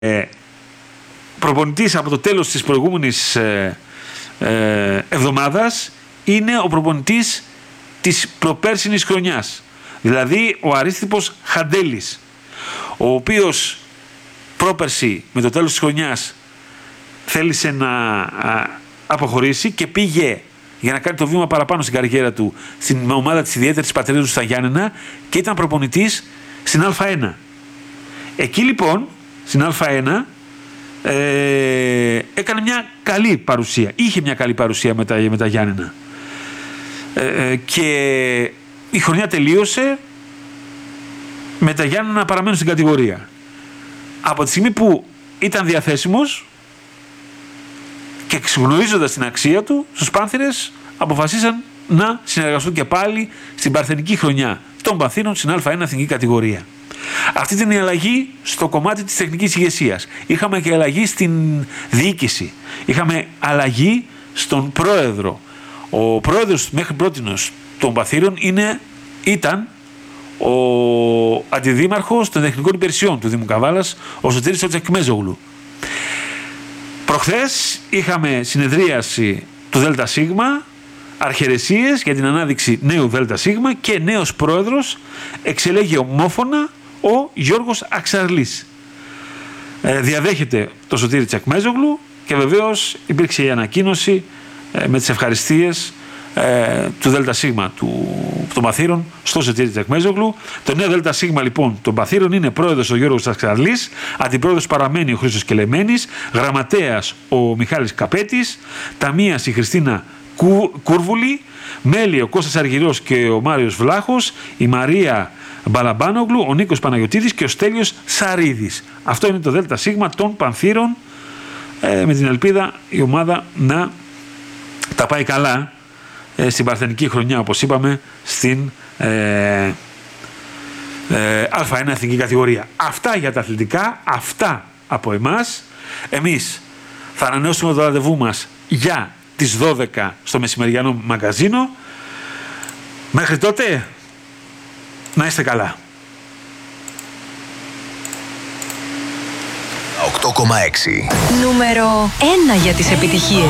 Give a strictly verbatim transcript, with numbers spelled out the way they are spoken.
ε, προπονητής από το τέλος της προηγούμενης ε, ε, εβδομάδας είναι ο προπονητής της προπέρσινης χρονιάς. Δηλαδή ο Αρίστιππος Χαντέλης, ο οποίος πρόπερση με το τέλος της χρονιάς θέλησε να α, αποχωρήσει και πήγε για να κάνει το βήμα παραπάνω στην καριέρα του στην ομάδα της ιδιαίτερης πατρίδας του στα Γιάννενα και ήταν προπονητής στην Α1. Εκεί λοιπόν, στην Α1, ε, έκανε μια καλή παρουσία. Είχε μια καλή παρουσία με τα, με τα Γιάννενα. Ε, και η χρονιά τελείωσε με τα Γιάννενα να παραμένουν στην κατηγορία. Από τη στιγμή που ήταν διαθέσιμος και γνωρίζοντας την αξία του, στους Πάνθηρες αποφασίσαν να συνεργαστούν και πάλι στην παρθενική χρονιά των Πανθήρων στην Α1 εθνική κατηγορία. Αυτή ήταν η αλλαγή στο κομμάτι της τεχνικής ηγεσίας. Είχαμε και αλλαγή στην διοίκηση. Είχαμε αλλαγή στον πρόεδρο. Ο πρόεδρος μέχρι πρότινος των Πανθήρων είναι, ήταν ο αντιδήμαρχος των τεχνικών υπηρεσιών του Δήμου Καβάλας, ο Σωτήρης Τσακμέζογλου. Προχθές είχαμε συνεδρίαση του ΔΣ, αρχαιρεσίες για την ανάδειξη νέου ΔΣ και νέος πρόεδρος εξελέγει ομόφωνα ο Γιώργος Αξαρλής. Ε, διαδέχεται το Σωτήρη Τσακμέζογλου και βεβαίως υπήρξε η ανακοίνωση ε, με τις ευχαριστίες ε, του ΔΣ του, των Παθήρων στο Σωτήρη Τσακμέζογλου. Το νέο ΔΣ λοιπόν των Παθήρων είναι πρόεδρος ο Γιώργος Αξαρλής, αντιπρόεδρος παραμένει ο Χρήστος Κελεμένης, γραμματέας ο Μιχάλης Καπέτης, ταμείας η Χριστίνα Κου, Κούρβουλη, μέλη ο Κώστας Αργυρός και ο Μάριος Βλάχος, η Μαρία Μπαλαμπάνογλου, ο Νίκος Παναγιωτίδης και ο Στέλιος Σαρίδης. Αυτό είναι το ΔΣ των Πανθήρων, ε, με την ελπίδα η ομάδα να τα πάει καλά ε, στην παρθενική χρονιά, όπως είπαμε, στην ε, ε, Α1 εθνική κατηγορία. Αυτά για τα αθλητικά, αυτά από εμάς. Εμείς θα ανανεώσουμε το ραντεβού μας για τις δώδεκα στο μεσημεριανό μαγκαζίνο. Μέχρι τότε, να είστε καλά. οκτώ κόμμα έξι. Νούμερο ένα για τις επιτυχίες.